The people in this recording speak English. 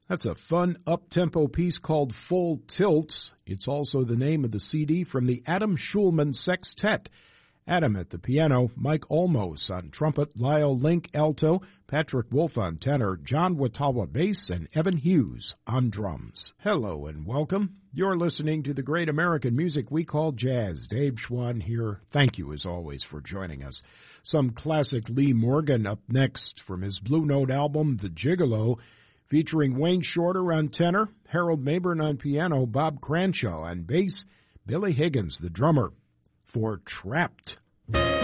That's a fun, up-tempo piece called Full Tilt. It's also the name of the CD from the Adam Schulman Sextet. Adam at the piano, Mike Olmos on trumpet, Lyle Link alto, Patrick Wolf on tenor, John Watawa bass, and Evan Hughes on drums. Hello and welcome. You're listening to the great American music we call jazz. Dave Schwann here. Thank you, as always, for joining us. Some classic Lee Morgan up next from his Blue Note album, The Gigolo, featuring Wayne Shorter on tenor, Harold Mabern on piano, Bob Cranshaw on bass, Billy Higgins, the drummer, for Trapped.